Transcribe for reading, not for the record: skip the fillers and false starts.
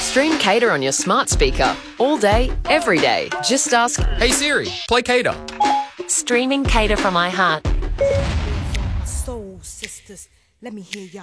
Stream Cater on your smart speaker. All day, every day. Just ask, Hey Siri, play Cater. Streaming Cater from iHeart. Soul sisters, let me hear ya.